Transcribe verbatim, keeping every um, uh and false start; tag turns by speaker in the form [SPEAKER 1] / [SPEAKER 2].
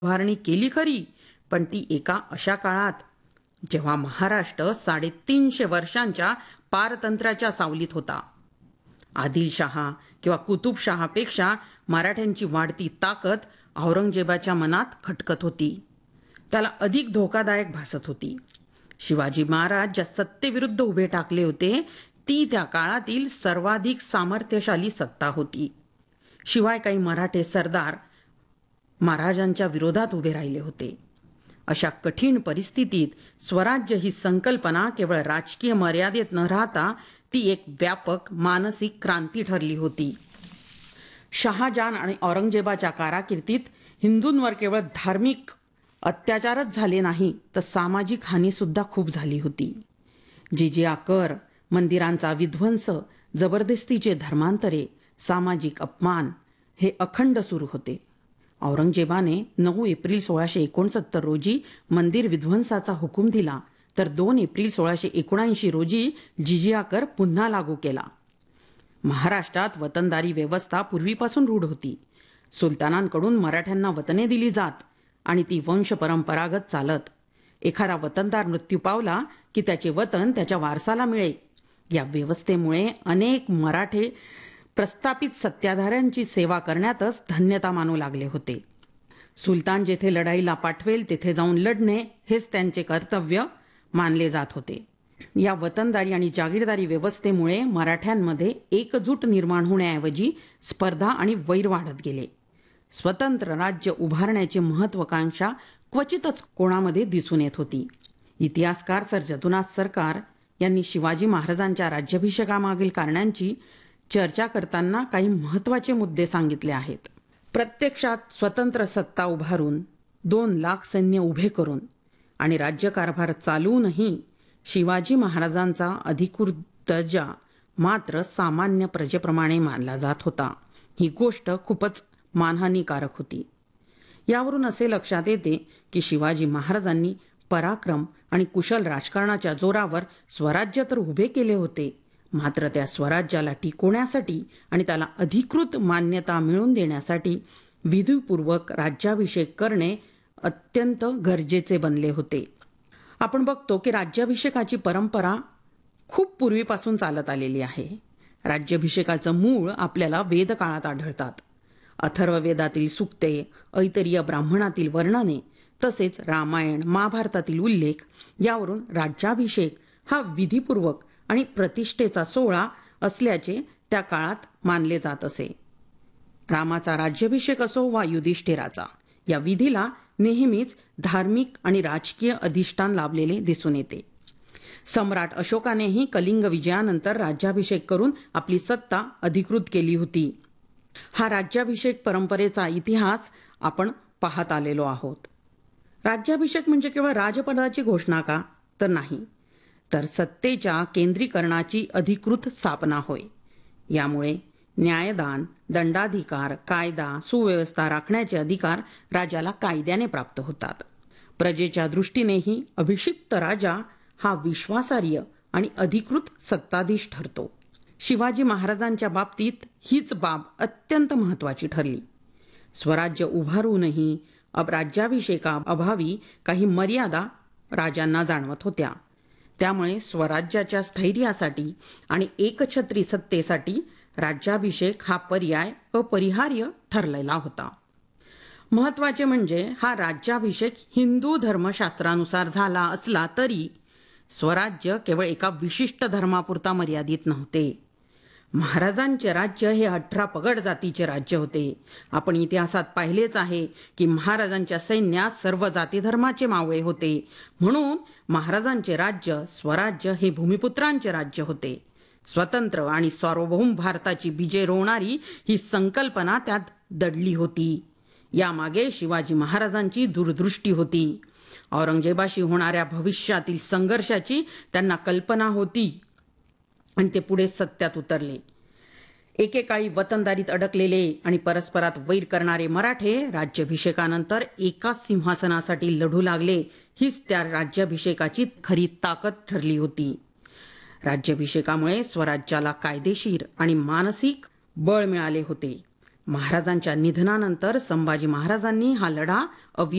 [SPEAKER 1] उभारणी केली खरी, पण ती एका अशा काळात जेव्हा महाराष्ट्र साडेतीनशे वर्षांच्या पारतंत्र्याच्या सावलीत होता. आदिलशहा किंवा कुतुबशहापेक्षा मराठ्यांची वाढती ताकद औरंगजेबाच्या मनात खटकत होती. त्याला अधिक धोकादायक भासत होती. शिवाजी महाराज ज्या सत्तेविरुद्ध उभे ठाकले होते ती त्या काळातील सर्वाधिक सामर्थ्यशाली सत्ता होती. शिवाय काही मराठे सरदार महाराजांच्या विरोधात उभे राहिले होते. अशा कठीण परिस्थितीत स्वराज्य ही संकल्पना केवळ राजकीय मर्यादेत न राहता ती एक व्यापक मानसिक क्रांती ठरली होती. शहाजहान आणि औरंगजेबाच्या कारकिर्दीत हिंदूंवर केवळ धार्मिक अत्याचारच झाले नाही तर सामाजिक हानी सुद्धा खूप झाली होती. जिजिया कर, मंदिरांचा विध्वंस, जबरदस्तीचे धर्मांतरे, सामाजिक अपमान हे अखंड सुरू होते. औरंगजेबाने नऊ एप्रिल सोळाशे एकोणसत्तर रोजी मंदिर विध्वंसाचा हुकूम दिला तर दोन एप्रिल सोळाशे एकोणऐंशी रोजी जिजिया कर पुन्हा लागू केला. महाराष्ट्रात वतनदारी व्यवस्था पूर्वीपासून रूढ होती. सुलतानांकडून मराठ्यांना वतने दिली जात आणि ती वंश परंपरागत चालत. एखादा वतनदार मृत्यू पावला की त्याचे वतन त्याच्या वारसाला मिळे. या व्यवस्थेमुळे अनेक मराठे प्रस्थापित सत्ताधाऱ्यांची सेवा करण्यातच धन्यता मानू लागले होते. सुलतान जेथे लढाईला पाठवेल तेथे जाऊन लढणे हेच त्यांचे कर्तव्य मानले जात होते. या वतनदारी आणि जागीरदारी व्यवस्थेमुळे मराठ्यांमध्ये एकजूट निर्माण होण्याऐवजी स्पर्धा आणि वैर वाढत गेले. स्वतंत्र राज्य उभारण्याची महत्वाकांक्षा क्वचितच कोणामध्ये दिसून येत होती. इतिहासकार सर जदुनाथ सरकार यांनी शिवाजी महाराजांच्या राज्याभिषेकामागील कारणांची चर्चा करताना काही महत्त्वाचे मुद्दे सांगितले आहेत. प्रत्यक्षात स्वतंत्र सत्ता उभारून, दोन लाख सैन्य उभे करून आणि राज्यकारभार चालवूनही शिवाजी महाराजांचा अधिकृत दर्जा मात्र सामान्य प्रजेप्रमाणे मानला जात होता. ही गोष्ट खूपच मानहानीकारक होती. यावरून असे लक्षात येते की शिवाजी महाराजांनी पराक्रम आणि कुशल राजकारणाच्या जोरावर स्वराज्य तर उभे केले होते, मात्र त्या स्वराज्याला टिकवण्यासाठी आणि त्याला अधिकृत मान्यता मिळवून देण्यासाठी विधीपूर्वक राज्याभिषेक करणे अत्यंत गरजेचे बनले होते. आपण बघतो की राज्याभिषेकाची परंपरा खूप पूर्वीपासून चालत आलेली आहे. राज्याभिषेकाचं मूळ आपल्याला वेदकाळात आढळतात. अथर्ववेदातील सूक्ते, ऐतरीय ब्राह्मणातील वर्णने तसेच रामायण महाभारतातील उल्लेख यावरून राज्याभिषेक हा विधीपूर्वक आणि प्रतिष्ठेचा सोहळा असल्याचे त्या काळात मानले जात असे. रामाचा राज्याभिषेक असो वा युधिष्ठिराचा, या विधीला नेहमीच धार्मिक आणि राजकीय अधिष्ठान लाभलेले दिसून येते. सम्राट अशोकानेही कलिंग विजयानंतर राज्याभिषेक करून आपली सत्ता अधिकृत केली होती. हा राज्याभिषेक परंपरेचा इतिहास आपण पाहत आलेलो आहोत. राज्याभिषेक म्हणजे केवळ राजपदाची घोषणा का? तर नाही, तर सत्तेच्या केंद्रीकरणाची अधिकृत स्थापना होय. यामुळे न्यायदान, दंडाधिकार, कायदा सुव्यवस्था राखण्याचे अधिकार राजाला कायद्याने प्राप्त होतात. प्रजेच्या दृष्टीनेही अभिषिक्त राजा हा विश्वासार्ह आणि अधिकृत सत्ताधीश ठरतो. शिवाजी महाराजांच्या बाबतीत हीच बाब अत्यंत महत्त्वाची ठरली. स्वराज्य उभारूनही राज्याभिषेका अभावी काही मर्यादा राजांना जाणवत होत्या. त्यामुळे स्वराज्याच्या स्थैर्यासाठी आणि एकछत्री सत्तेसाठी राज्याभिषेक हा पर्याय अपरिहार्य ठरलेला होता. महत्त्वाचे म्हणजे हा राज्याभिषेक हिंदू धर्मशास्त्रानुसार झाला असला तरी स्वराज्य केवळ एका विशिष्ट धर्मापुरता मर्यादित नव्हते. महाराजांचे राज्य हे अठरा पगड जातीचे राज्य होते. आपण इतिहासात पाहिलेच आहे की महाराजांच्या सैन्यात सर्व जाती धर्माचे मावळे होते. म्हणून महाराजांचे राज्य स्वराज्य हे भूमिपुत्रांचे राज्य होते. स्वतंत्र आणि सार्वभौम भारताची बीजे रोवणारी ही संकल्पना त्यात दडली होती. यामागे शिवाजी महाराजांची दूरदृष्टी होती. औरंगजेबाशी होणाऱ्या भविष्यातील संघर्षाची त्यांना कल्पना होती आणि ते पुढे सत्यात उतरले. एकेकाळी वतनदारीत अडकलेले आणि परस्परात वैर करणारे मराठे राज्याभिषेकानंतर एकाच सिंहासनासाठी लढू लागले. हीच त्या राज्याभिषेकाची खरी ताकद ठरली होती. राज्याभिषेकामुळे स्वराज्याला कायदेशीर आणि मानसिक बळ मिळाले होते. महाराजांच्या निधनानंतर संभाजी महाराजांनी हा लढा